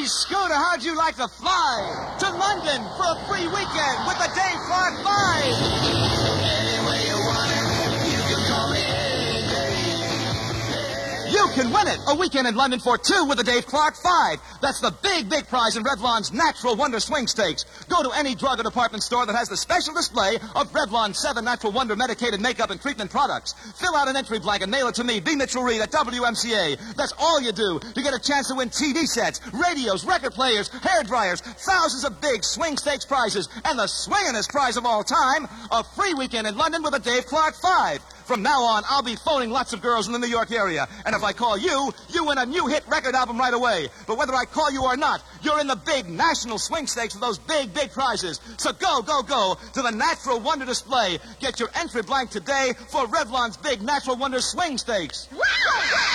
Scooter, how'd you like to fly to London for a free weekend with the Dave Clark 5? Any way you want it, you can call me Dave. You can win it. A weekend in London for two with the Dave Clark 5. That's the big, big prize in Revlon's Natural Wonder Swing Stakes. Go to any drug or department store that has the special display of Revlon's 7 Natural Wonder medicated makeup and treatment products. Fill out an entry blank and mail it to me, B. Mitchell Reed at WMCA. That's all you do to get a chance to win TV sets, radios, record players, hair dryers, thousands of big swing stakes prizes, and the swingingest prize of all time, a free weekend in London with the Dave Clark 5. From now on, I'll be phoning lots of girls in the New York area. And if I call you, you win a new hit record album right away. But whether I call you or not, you're in the big national swing stakes with those big, big prizes. So go, go, go to the Natural Wonder display. Get your entry blank today for Revlon's big Natural Wonder Swing Stakes.